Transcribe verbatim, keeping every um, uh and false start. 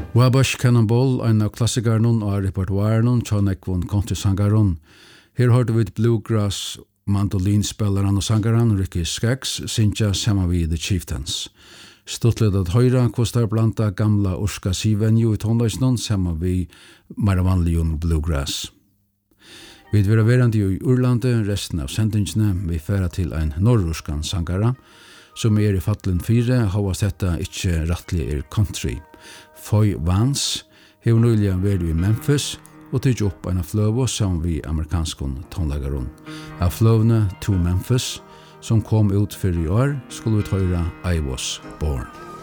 Wabash Cannonball, en av klassikeren av repertoaren, Tjonekvon country-sangaren. Her hørte vi bluegrass, mandolinspilleren og sangeren Ricky Skaggs, Sinja sammen vi The Chieftains. Stuttlet at høyre kostar blanda gamla orska sivenju i tonløsnen sammen vi mer vanligen bluegrass. Vi vil være verande i Urlandet resten av sendingsene. Vi færa til en norrorskan sangara, som er i fattelen fire, havast dette ikke rettelig er country. Foy Vance har nylig vært i Memphis og tidsi opp en fløve sammen vi amerikanskon tonlegaron. Av fløvene to Memphis, som kom ut for i år, skulle vi tøyre I Was Born.